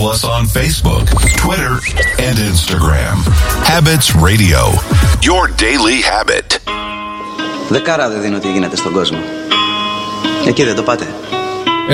Follow us on Facebook, Twitter, and Instagram. Habits Radio. Your daily habit. Δεκάρα δεν δίνω τι γίνεται στον κόσμο. Εκεί δεν το πάτε.